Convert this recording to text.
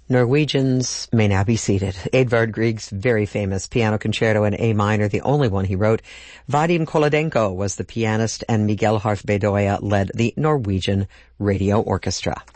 Norwegians may now be seated. Edvard Grieg's very famous piano concerto in A minor, the only one he wrote. Vadim Kolodenko was the pianist, and Miguel Harf Bedoya led the Norwegian Radio Orchestra.